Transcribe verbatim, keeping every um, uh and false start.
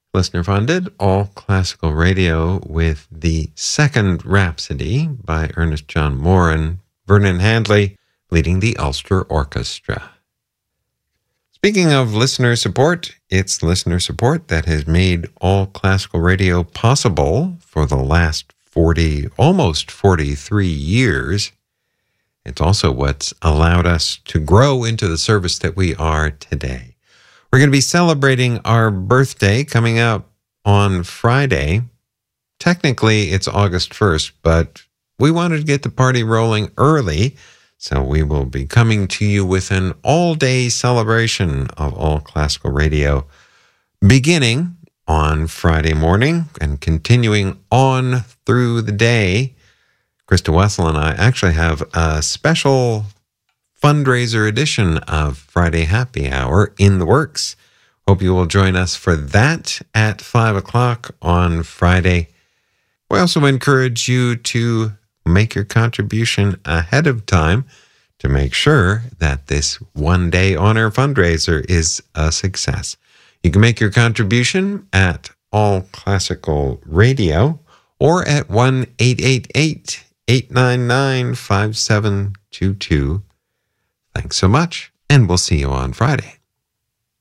Listener funded, all classical radio with the second Rhapsody by Ernest John Moore and Vernon Handley leading the Ulster Orchestra. Speaking of listener support, it's listener support that has made all classical radio possible for the last forty, almost forty-three years. It's also what's allowed us to grow into the service that we are today. We're going to be celebrating our birthday coming up on Friday. Technically, it's August first, but we wanted to get the party rolling early, so we will be coming to you with an all-day celebration of all classical radio, beginning on Friday morning and continuing on through the day. Krista Wessel and I actually have a special fundraiser edition of Friday Happy Hour in the works. Hope you will join us for that at five o'clock on Friday. We also encourage you to make your contribution ahead of time to make sure that this one-day honor fundraiser is a success. You can make your contribution at All Classical Radio or at one eight eight eight, eight nine nine, five seven two two. Thanks so much, and we'll see you on Friday.